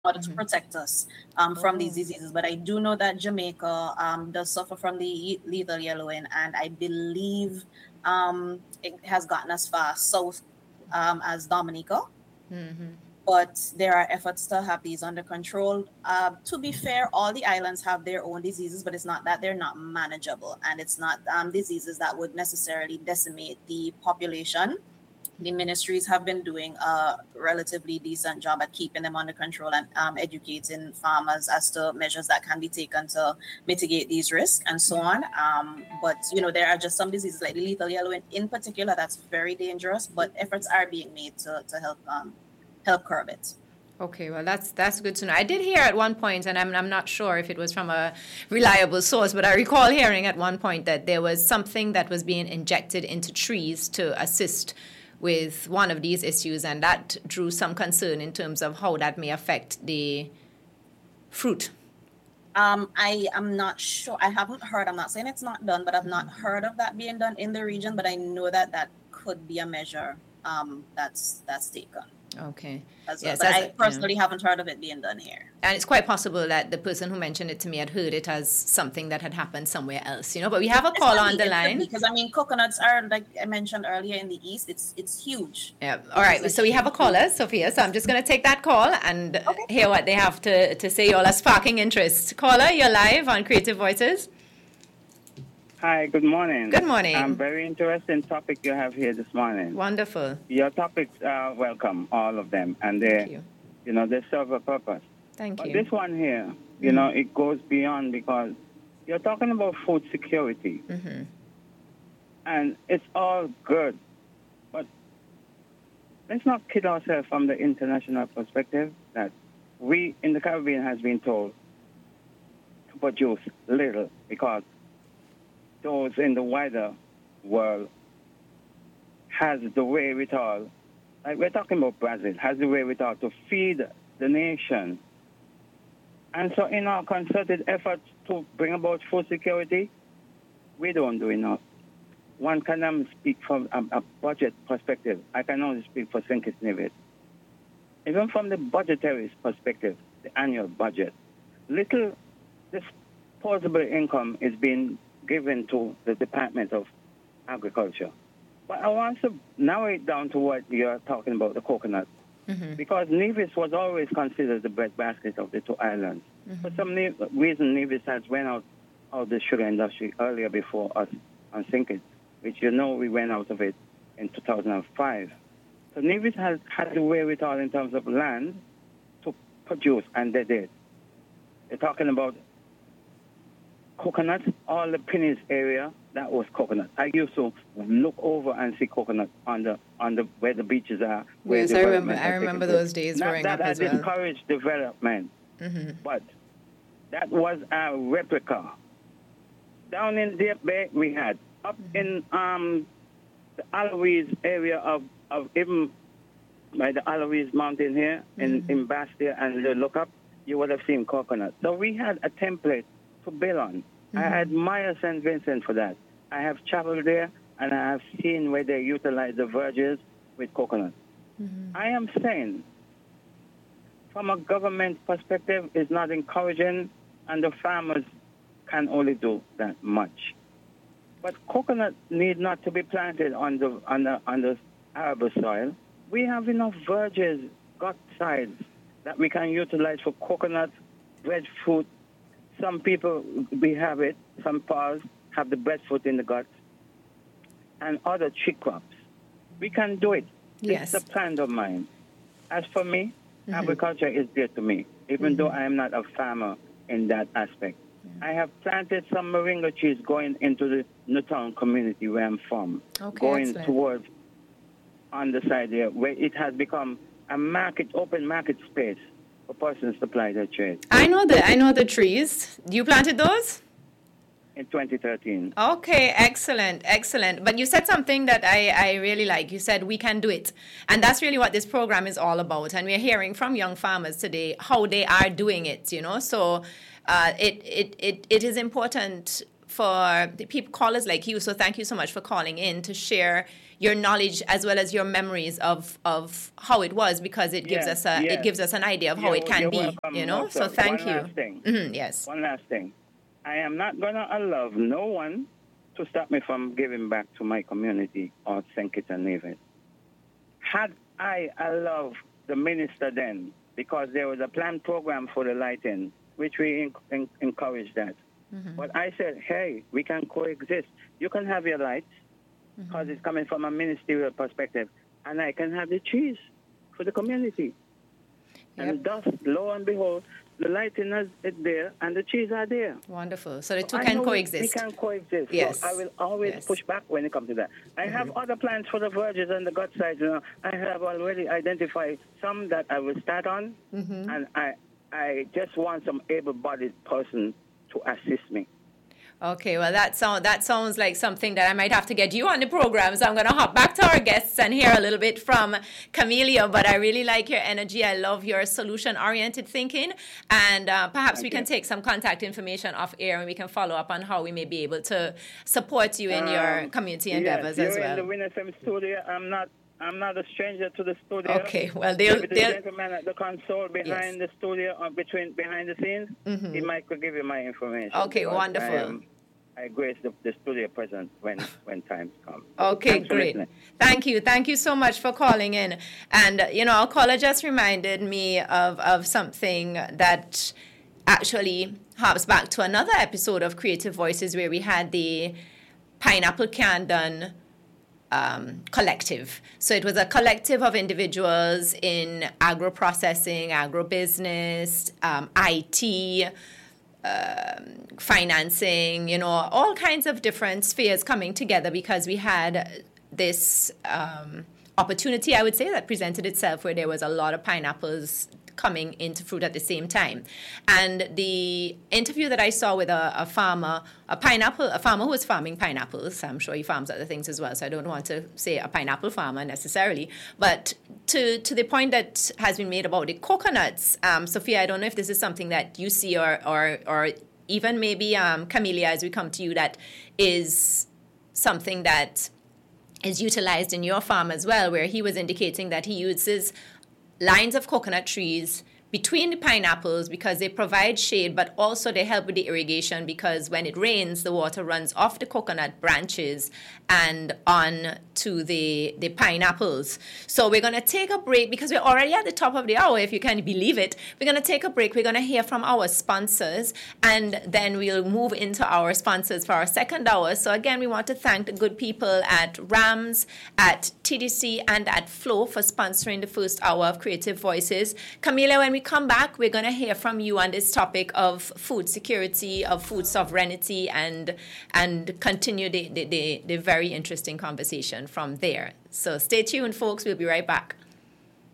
order to protect us from these diseases. But I do know that Jamaica does suffer from the lethal yellowing, and I believe it has gotten as far south as Dominica. But there are efforts to have these under control. To be fair, all the islands have their own diseases, but it's not that they're not manageable, and it's not diseases that would necessarily decimate the population. The ministries have been doing a relatively decent job at keeping them under control and educating farmers as to measures that can be taken to mitigate these risks and so on. But there are just some diseases like the lethal yellow in particular that's very dangerous. But efforts are being made to help curb it. Okay, well, that's good to know. I did hear at one point, and I'm not sure if it was from a reliable source, but I recall hearing at one point that there was something that was being injected into trees to assist with one of these issues, and that drew some concern in terms of how that may affect the fruit. I am not sure. I haven't heard. I'm not saying it's not done, but I've not heard of that being done in the region. But I know that could be a measure that's taken. Okay. As well. Yes, but I personally haven't heard of it being done here. And it's quite possible that the person who mentioned it to me had heard it as something that had happened somewhere else, But we have a call on the line. Because coconuts are, like I mentioned earlier, in the East, it's huge. Yeah. All right. So we have a caller, Sophia. So I'm just going to take that call and hear what they have to say. You all are sparking interest. Caller, you're live on Creative Voices. Hi, good morning. Good morning. Very interesting topic you have here this morning. Wonderful. Your topics are welcome, all of them, and they serve a purpose. Thank you. But this one here, it goes beyond because you're talking about food security, and it's all good, but let's not kid ourselves from the international perspective that we in the Caribbean has been told to produce little because those in the wider world has the wherewithal, like we're talking about Brazil, has the wherewithal to feed the nation. And so in our concerted efforts to bring about food security, we don't do enough. One can speak from a budget perspective. I can only speak for St. Kitts Nevis. Even from the budgetary perspective, the annual budget, little disposable income is being given to the Department of Agriculture. But I want to narrow it down to what you're talking about, the coconut. Because Nevis was always considered the breadbasket of the two islands. For some reason, Nevis has went out of the sugar industry earlier before us on St. Kitts, which we went out of it in 2005. So Nevis has had the wherewithal in terms of land to produce, and they did. They're talking about coconut, all the Pennies area, that was coconut. I used to look over and see coconut on the where the beaches are. Yes, I remember those days growing up as well. That encouraged development, but that was a replica. Down in Deep Bay, we had up in the Alois area of even by the Alois mountain here in Bastia, and the look up, you would have seen coconut. So we had a template to build on. I admire St. Vincent for that. I have traveled there, and I have seen where they utilize the verges with coconut. I am saying, from a government perspective, it's not encouraging, and the farmers can only do that much. But coconut need not to be planted on the arable soil. We have enough verges, gut sides, that we can utilize for coconut, breadfruit. Some people, we have it. Some parts have the breadfruit in the gut. And other tree crops. We can do it. Yes. It's a plan of mine. As for me, agriculture is dear to me, even though I am not a farmer in that aspect. I have planted some moringa trees going into the Newtown community where I'm from. Going towards on the side there, where it has become a open market space for persons to apply their trade. I know the trees. You planted those? In 2013. Okay, excellent. But you said something that I really like. You said we can do it. And that's really what this program is all about. And we're hearing from young farmers today how they are doing it, So it is important for the people callers like you. So thank you so much for calling in to share your knowledge as well as your memories of how it was, because it gives us it gives us an idea of how it can be. Welcome. You know. So thank you. Last thing. Yes. One last thing. I am not gonna allow no one to stop me from giving back to my community or St. Kitts and Nevis. Had I allowed the minister then, because there was a planned program for the lighting, which we encouraged that. But I said, hey, we can coexist. You can have your lights, because it's coming from a ministerial perspective, and I can have the trees for the community. Yep. And thus, lo and behold, the lighting is there and the trees are there. Wonderful. So the two can coexist. We can coexist. Yes. So I will always push back when it comes to that. I have other plans for the verges and the gut sides. You know, I have already identified some that I will start on, and I just want some able-bodied person to assist me. Okay, well, that sounds like something that I might have to get you on the program. So I'm going to hop back to our guests and hear a little bit from Camelia. But I really like your energy. I love your solution-oriented thinking. And perhaps we can take some contact information off air, and we can follow up on how we may be able to support you in your community endeavors as well. In the Win FM studio. I'm not a stranger to the studio. Okay, well, the gentleman at the console behind the studio, or behind the scenes, he might could give you my information. Okay, wonderful. I grace the studio presence when times come. Okay, great. Thank you so much for calling in. And our caller just reminded me of something that actually harps back to another episode of Creative Voices, where we had the Pineapple Can Done collective. So it was a collective of individuals in agro-processing, agribusiness, IT, financing, all kinds of different spheres coming together, because we had this opportunity, I would say, that presented itself, where there was a lot of pineapples coming into fruit at the same time. And the interview that I saw with a farmer who was farming pineapples, I'm sure he farms other things as well, so I don't want to say a pineapple farmer necessarily, but to the point that has been made about the coconuts, Sophia, I don't know if this is something that you see, or even maybe Camelia, as we come to you, that is something that is utilized in your farm as well, where he was indicating that he uses lines of coconut trees between the pineapples because they provide shade, but also they help with the irrigation, because when it rains, the water runs off the coconut branches and on to the pineapples. So we're going to take a break, because we're already at the top of the hour, if you can believe it. We're going to take a break. We're going to hear from our sponsors, and then we'll move into our sponsors for our second hour. So again, we want to thank the good people at Rams, at TDC, and at Flow for sponsoring the first hour of Creative Voices. Camelia, when we come back, we're going to hear from you on this topic of food security, of food sovereignty, and continue the very interesting conversation from there. So stay tuned, folks. We'll be right back.